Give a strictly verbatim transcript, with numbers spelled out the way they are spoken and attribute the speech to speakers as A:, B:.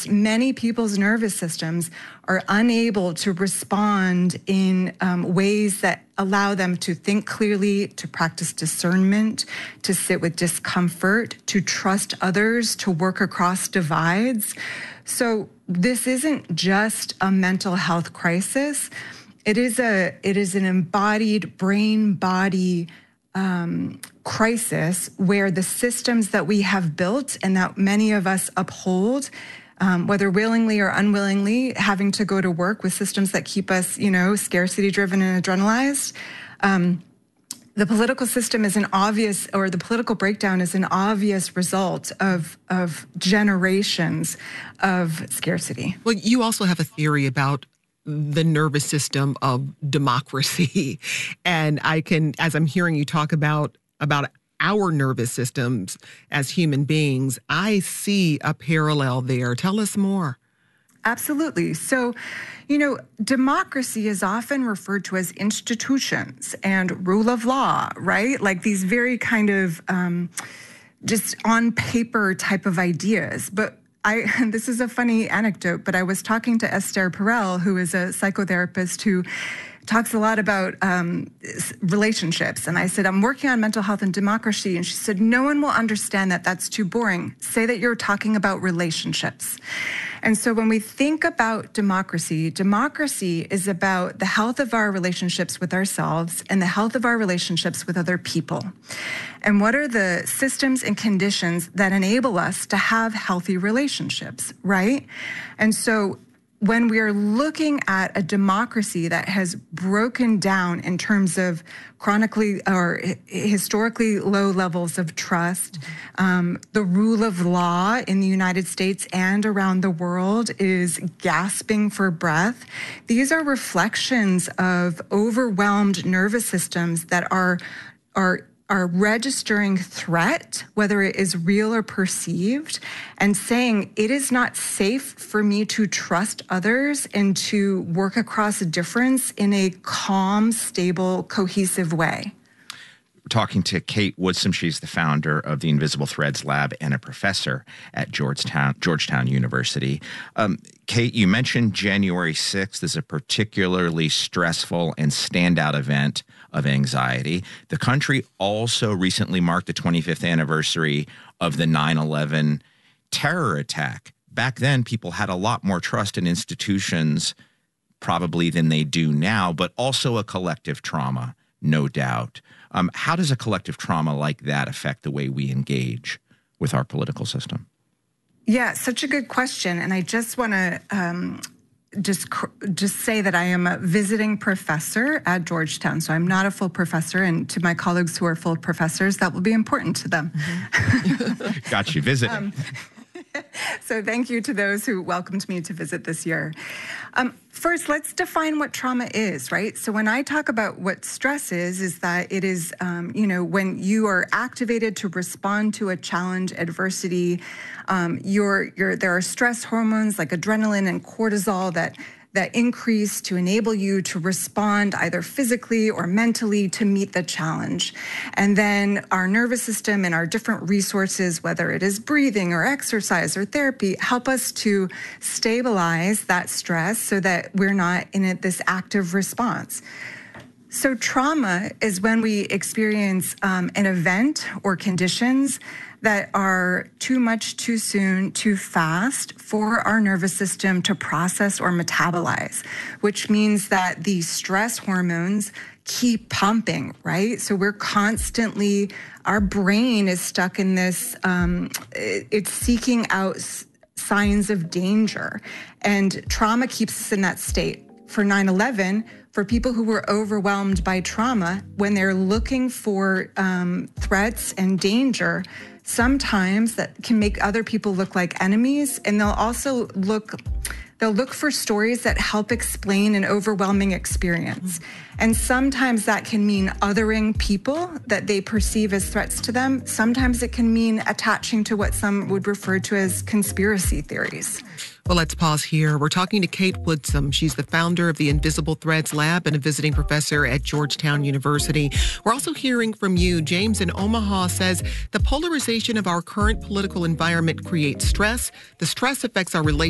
A: many people's nervous systems are unable to respond in um, ways that allow them to think clearly, to practice discernment, to sit with discomfort, to trust others, to work across divides. So this isn't just a mental health crisis. It is a it is an embodied brain-body um, crisis where the systems that we have built and that many of us uphold, um, whether willingly or unwillingly, having to go to work with systems that keep us, you know, scarcity-driven and adrenalized. Um, the political system is an obvious, or the political breakdown is an obvious result of of generations of scarcity.
B: Well, you also have a theory about the nervous system of democracy. And I can, as I'm hearing you talk about, about our nervous systems as human beings, I see a parallel there. Tell us more.
A: Absolutely. So, you know, democracy is often referred to as institutions and rule of law, right? Like these very kind of um, just on paper type of ideas. But I, this is a funny anecdote, but I was talking to Esther Perel, who is a psychotherapist who talks a lot about um, relationships. And I said, I'm working on mental health and democracy. And she said, no one will understand that. That's too boring. Say that you're talking about relationships. And so when we think about democracy, democracy is about the health of our relationships with ourselves and the health of our relationships with other people. And what are the systems and conditions that enable us to have healthy relationships, right? And so when we are looking at a democracy that has broken down in terms of chronically or historically low levels of trust, um, the rule of law in the United States and around the world is gasping for breath. These are reflections of overwhelmed nervous systems that are are are registering threat, whether it is real or perceived, and saying it is not safe for me to trust others and to work across a difference in a calm, stable, cohesive way.
C: We're talking to Kate Woodson. She's the founder of the Invisible Threads Lab and a professor at Georgetown, Georgetown University. Um, Kate, you mentioned January sixth as a particularly stressful and standout event of anxiety. The country also recently marked the twenty-fifth anniversary of the nine eleven terror attack. Back then, people had a lot more trust in institutions probably than they do now, but also a collective trauma, no doubt. Um, how does a collective trauma like that affect the way we engage with our political system?
A: Yeah, such a good question. And I just want to um, just just say that I am a visiting professor at Georgetown. So I'm not a full professor. And to my colleagues who are full professors, that will be important to them.
C: Mm-hmm. Got you visiting. Um,
A: So thank you to those who welcomed me to visit this year. Um, first, let's define what trauma is, right? So when I talk about what stress is, is that it is, um, you know, when you are activated to respond to a challenge, adversity, um, you're, you're, there are stress hormones like adrenaline and cortisol that that increase to enable you to respond either physically or mentally to meet the challenge. And then our nervous system and our different resources, whether it is breathing or exercise or therapy, help us to stabilize that stress so that we're not in it, this active response. So trauma is when we experience um, an event or conditions that are too much, too soon, too fast for our nervous system to process or metabolize, which means that the stress hormones keep pumping, right? So we're constantly, our brain is stuck in this, um, it's seeking out s- signs of danger. And trauma keeps us in that state. For nine eleven, for people who were overwhelmed by trauma, when they're looking for um, threats and danger, sometimes that can make other people look like enemies, and they'll also look, they'll look for stories that help explain an overwhelming experience. And sometimes that can mean othering people that they perceive as threats to them. Sometimes it can mean attaching to what some would refer to as conspiracy theories.
B: Well, let's pause here. We're talking to Kate Woodson. She's the founder of the Invisible Threads Lab and a visiting professor at Georgetown University. We're also hearing from you. James in Omaha says the polarization of our current political environment creates stress. The stress affects our relationships